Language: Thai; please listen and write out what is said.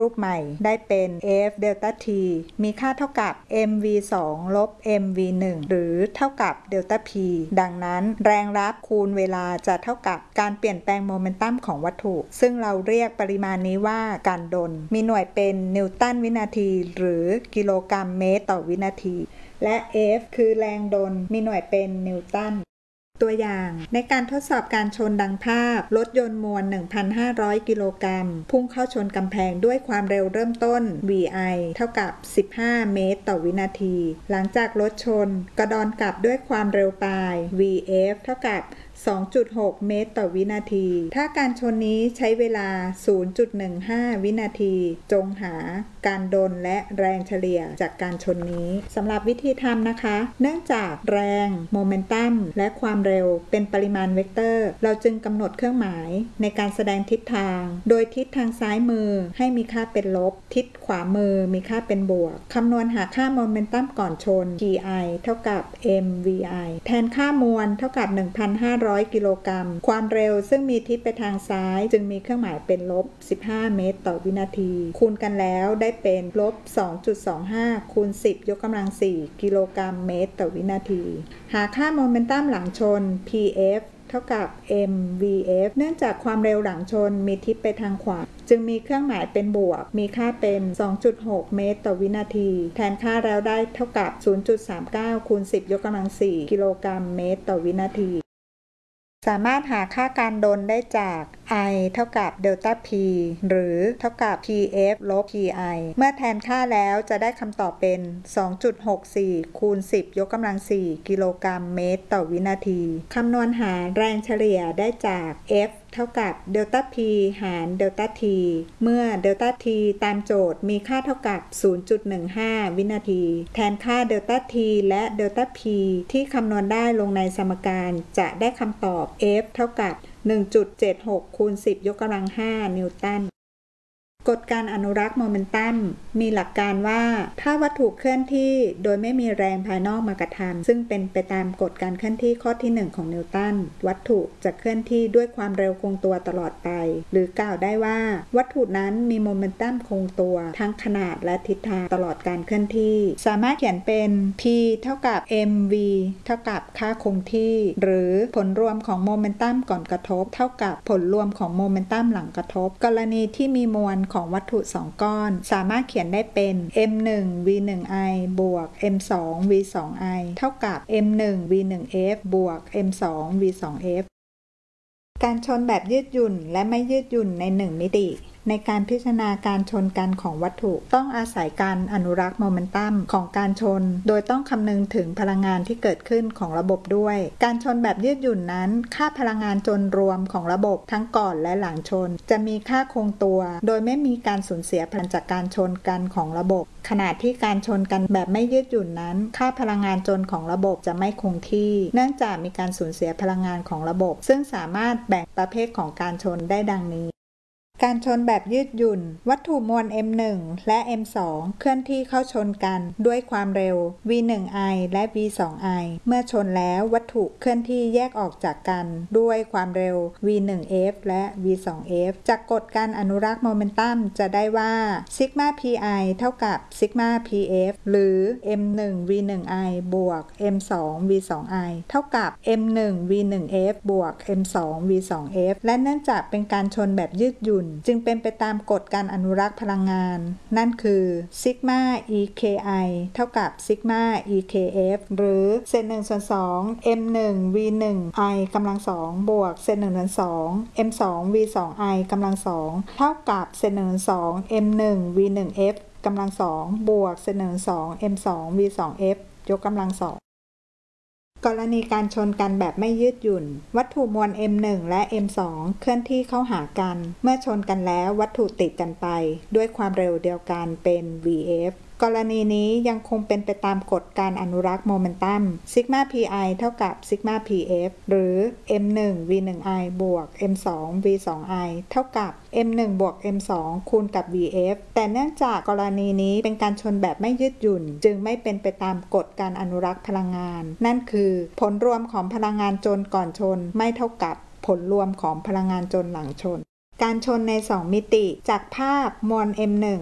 รูปใหม่ได้เป็น F เดลต้า T มีค่าเท่ากับ mv2 ลบ mv1 หรือเท่ากับเดลต้า P ดังนั้นแรงรับคูณเวลาจะเท่ากับการเปลี่ยนแปลงโมเมนตัมของวัตถุซึ่งเราเรียกปริมาณนี้ว่าการดลมีหน่วยเป็นนิวตันวินาทีหรือกิโลกรัมเมตรต่อวินาทีและ F คือแรงดลมีหน่วยเป็นนิวตันตัวอย่างในการทดสอบการชนดังภาพรถยนต์มวล 1,500 กิโลกรัมพุ่งเข้าชนกำแพงด้วยความเร็วเริ่มต้น VI เท่ากับ 15 เมตรต่อวินาทีหลังจากรถชนกระดอนกลับด้วยความเร็วปลาย VF เท่ากับ 2.6 เมตรต่อวินาทีถ้าการชนนี้ใช้เวลา 0.15 วินาทีจงหาการดลและแรงเฉลี่ยจากการชนนี้สำหรับวิธีทำนะคะเนื่องจากแรงโมเมนตัมและความเร็วเป็นปริมาณเวกเตอร์เราจึงกำหนดเครื่องหมายในการแสดงทิศทางโดยทิศทางซ้ายมือให้มีค่าเป็นลบทิศขวามือมีค่าเป็นบวกคำนวณหาค่าโมเมนตัมก่อนชน TI เท่ากับ mvi แทนค่ามวลเท่ากับ 1,500 กิโลกรัมความเร็วซึ่งมีทิศไปทางซ้ายจึงมีเครื่องหมายเป็นลบ 15 เมตรต่อวินาทีคูณกันแล้วได้เป็นลบ 2.25 คูณ 10 ยกกำลัง 4 กิโลกรัมเมตรต่อวินาทีหาค่าโมเมนตัมหลังชน PF เท่ากับ mvf เนื่องจากความเร็วหลังชนมีทิศไปทางขวาจึงมีเครื่องหมายเป็นบวกมีค่าเป็น 2.6 เมตรต่อวินาทีแทนค่าแล้วได้เท่ากับ 0.39 คูณ 10 ยกกำลัง 4 กิโลกรัมเมตรต่อวินาทีสามารถหาค่าการดลได้จาก I เท่ากับเดลต้า P หรือเท่ากับ PF ลบ PI เมื่อแทนค่าแล้วจะได้คำตอบเป็น 2.64 คูณ 10 ยกกำลัง 4 กิโลกรัมเมตรต่อวินาทีคำนวณหาแรงเฉลี่ยได้จาก F เท่ากับเดลต้า P หารเดลต้า T เมื่อเดลต้า T ตามโจทย์มีค่าเท่ากับ 0.15 วินาทีแทนค่าเดลต้า T และเดลต้า P ที่คำนวณได้ลงในสมการจะได้คำตอบ F เท่ากับ 1.76 คูณ 10 ยกกำลัง 5 นิวตันกฎการอนุรักษ์โมเมนตัมมีหลักการว่าถ้าวัตถุเคลื่อนที่โดยไม่มีแรงภายนอกมากระทำซึ่งเป็นไปตามกฎการเคลื่อนที่ข้อที่ 1 ของนิวตันวัตถุจะเคลื่อนที่ด้วยความเร็วคงตัวตลอดไปหรือกล่าวได้ว่าวัตถุนั้นมีโมเมนตัมคงตัวทั้งขนาดและทิศทางตลอดการเคลื่อนที่สามารถเขียนเป็น p เท่ากับ mv เท่ากับค่าคงที่หรือผลรวมของโมเมนตัมก่อนกระทบเท่ากับผลรวมของโมเมนตัมหลังกระทบกรณีที่มีมวลของวัตถุ2ก้อนสามารถเขียนได้เป็น m1 v1i บวก m2 v2i เท่ากับ m1 v1f บวก m2 v2f การชนแบบยืดหยุ่นและไม่ยืดหยุ่นใน1มิติในการพิจารณาการชนกันของวัตถุต้องอาศัยการอนุรักษ์โมเมนตัมของการชนโดยต้องคำนึงถึงพลังงานที่เกิดขึ้นของระบบด้วยการชนแบบยืดหยุ่นนั้นค่าพลังงานจนรวมของระบบทั้งก่อนและหลังชนจะมีค่าคงตัวโดยไม่มีการสูญเสียพลังจากการชนกันของระบบขณะที่การชนกันแบบไม่ยืดหยุ่นนั้นค่าพลังงานจนของระบบจะไม่คงที่เนื่องจากมีการสูญเสียพลังงานของระบบซึ่งสามารถแบ่งประเภทของการชนได้ดังนี้การชนแบบยืดหยุ่นวัตถุมวล m1 และ m2 เคลื่อนที่เข้าชนกันด้วยความเร็ว v1i และ v2i เมื่อชนแล้ววัตถุเคลื่อนที่แยกออกจากกันด้วยความเร็ว v1f และ v2f จากกฎการอนุรักษ์โมเมนตัมจะได้ว่าซิกมา pi เท่ากับซิกมา pf หรือ m1 v1i บวก m2 v2i เท่ากับ m1 v1f บวก m2 v2f และเนื่องจากเป็นการชนแบบยืดหยุ่นจึงเป็นไปตามกฎการอนุรักษ์พลังงานนั่นคือซิกมา EKI เท่ากับซิกมา EKF หรือเศษ1ส่วน2 m1 v1i กำลัง2บวกเศษ1ส่วน2 m2 v2i กำลัง2เท่ากับเศษ1ส่วน2 m1 v1f กำลัง2บวกเศษ1ส่วน2 m2 v2f ยกกำลัง2กรณีการชนกันแบบไม่ยืดหยุ่นวัตถุมวล m1 และ m2 เคลื่อนที่เข้าหากันเมื่อชนกันแล้ววัตถุติดกันไปด้วยความเร็วเดียวกันเป็น vf กรณีนี้ยังคงเป็นไปตามกฎการอนุรักษ์โมเมนตัมซิกมา pi เท่ากับซิกมา pf หรือ m1 v1i บวก m2 v2i เท่ากับ m1 บวก m2 คูณกับ vf แต่เนื่องจากกรณีนี้เป็นการชนแบบไม่ยืดหยุ่นจึงไม่เป็นไปตามกฎการอนุรักษ์พลังงานนั่นคือผลรวมของพลังงานจนก่อนชนไม่เท่ากับผลรวมของพลังงานจนหลังชนการชนใน 2 มิติจากภาพมวล m1